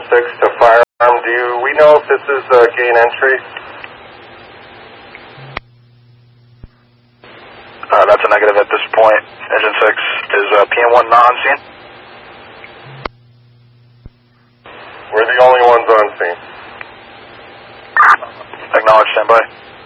6 to firearm. Do we know if this is gain entry? That's a negative at this point. Engine 6 is PM1 not on scene. We're the only ones on scene. Acknowledge, standby.